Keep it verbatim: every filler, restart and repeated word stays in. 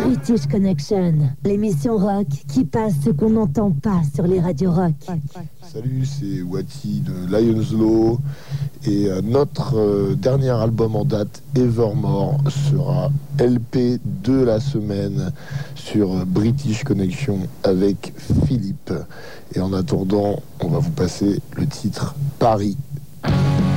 British Connection, l'émission rock qui passe ce qu'on n'entend pas sur les radios rock. Salut, c'est Wati de Lions Law et euh, notre euh, dernier album en date, Evermore, sera L P de la semaine sur euh, British Connection avec Philippe. Et en attendant, on va vous passer le titre Paris.